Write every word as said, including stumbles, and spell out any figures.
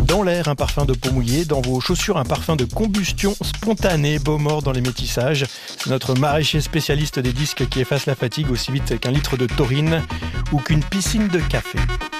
Dans l'air, un parfum de peau mouillée. Dans vos chaussures, un parfum de combustion spontanée. Beaumort dans les métissages. C'est notre maraîcher spécialiste des disques qui efface la fatigue aussi vite qu'un litre de taurine ou qu'une piscine de café.